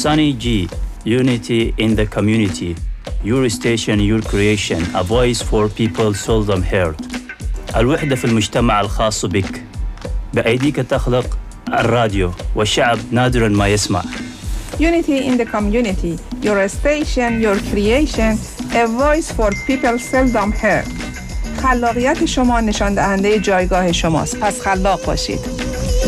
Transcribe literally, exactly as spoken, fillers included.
Sunny G, unity in the community. Your station, your creation, a voice for people seldom heard. الوحدة في المجتمع الخاص بك. بأيديك تخلق الراديو والشعب نادراً ما يسمع. Unity in the community, your station, your creation, a voice for people seldom heard. خلاقیت شما نشان دهنده جایگاه شماست. پس خلاق باشید.